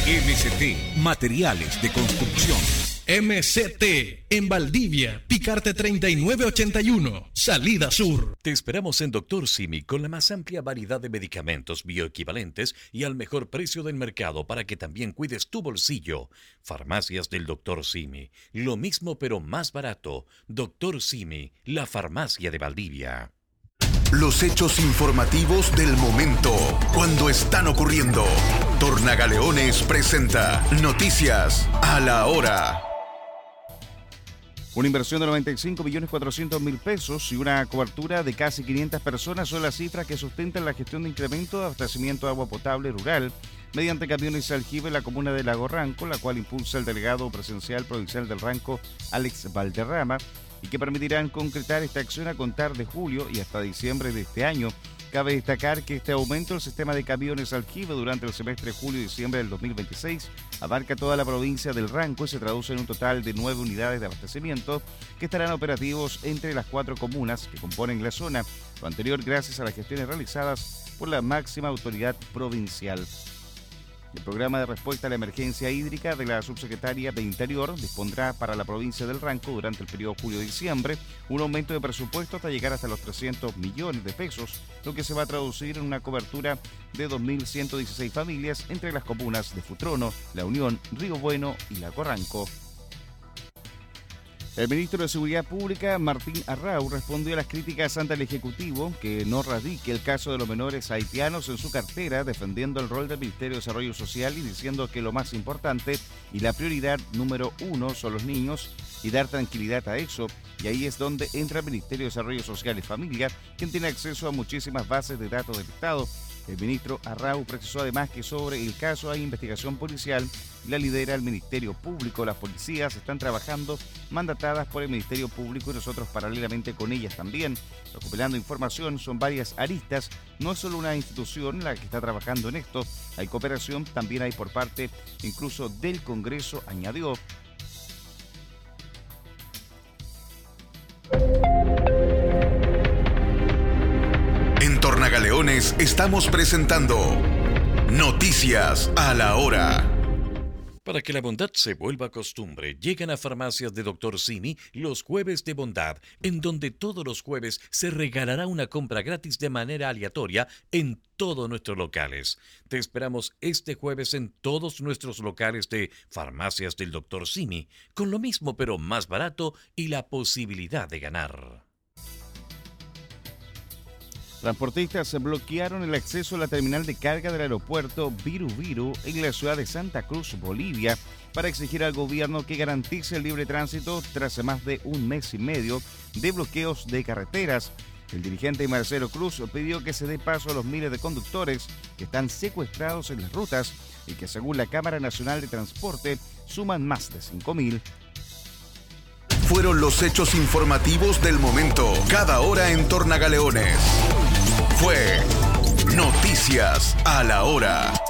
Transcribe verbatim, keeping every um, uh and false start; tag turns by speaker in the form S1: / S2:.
S1: M C T, materiales de construcción.
S2: M C T, en Valdivia, Picarte treinta y nueve ochenta y uno, Salida Sur.
S3: Te esperamos en Doctor Simi con la más amplia variedad de medicamentos bioequivalentes y al mejor precio del mercado para que también cuides tu bolsillo. Farmacias del Doctor Simi, lo mismo pero más barato. Doctor Simi, la farmacia de Valdivia.
S4: Los hechos informativos del momento, cuando están ocurriendo. Tornagaleones presenta Noticias a la Hora.
S5: Una inversión de noventa y cinco millones cuatrocientos mil pesos y una cobertura de casi quinientas personas son las cifras que sustentan la gestión de incremento de abastecimiento de agua potable rural mediante camiones aljibe en la comuna de Lago Ranco, la cual impulsa el delegado presidencial provincial del Ranco, Alex Valderrama, y que permitirán concretar esta acción a contar de julio y hasta diciembre de este año. Cabe destacar que este aumento del sistema de camiones aljibe durante el semestre de julio y diciembre del dos mil veintiséis abarca toda la provincia del Ranco y se traduce en un total de nueve unidades de abastecimiento que estarán operativos entre las cuatro comunas que componen la zona, lo anterior gracias a las gestiones realizadas por la máxima autoridad provincial. El programa de respuesta a la emergencia hídrica de la subsecretaria de Interior dispondrá para la provincia del Ranco durante el periodo julio-diciembre un aumento de presupuesto hasta llegar hasta los trescientos millones de pesos, lo que se va a traducir en una cobertura de dos mil ciento dieciséis familias entre las comunas de Futrono, La Unión, Río Bueno y Lago Ranco. El ministro de Seguridad Pública, Martín Arrau, respondió a las críticas ante el Ejecutivo que no radique el caso de los menores haitianos en su cartera, defendiendo el rol del Ministerio de Desarrollo Social y diciendo que lo más importante y la prioridad número uno son los niños y dar tranquilidad a eso. Y ahí es donde entra el Ministerio de Desarrollo Social y Familia, quien tiene acceso a muchísimas bases de datos del Estado. El ministro Arrau precisó además que sobre el caso hay investigación policial y la lidera el Ministerio Público. Las policías están trabajando mandatadas por el Ministerio Público y nosotros paralelamente con ellas también. Recopilando información, son varias aristas, no es solo una institución la que está trabajando en esto, hay cooperación, también hay por parte incluso del Congreso, añadió.
S4: En Tornagaleones estamos presentando Noticias a la Hora.
S3: Para que la bondad se vuelva costumbre, llegan a farmacias de Doctor Simi los jueves de bondad, en donde todos los jueves se regalará una compra gratis de manera aleatoria en todos nuestros locales. Te esperamos este jueves en todos nuestros locales de farmacias del Doctor Simi, con lo mismo pero más barato y la posibilidad de ganar.
S5: Transportistas bloquearon el acceso a la terminal de carga del aeropuerto Viru Viru en la ciudad de Santa Cruz, Bolivia, para exigir al gobierno que garantice el libre tránsito tras más de un mes y medio de bloqueos de carreteras. El dirigente Marcelo Cruz pidió que se dé paso a los miles de conductores que están secuestrados en las rutas y que según la Cámara Nacional de Transporte suman más de cinco mil.
S4: Fueron los hechos informativos del momento, cada hora en Tornagaleones. Fue Noticias a la Hora.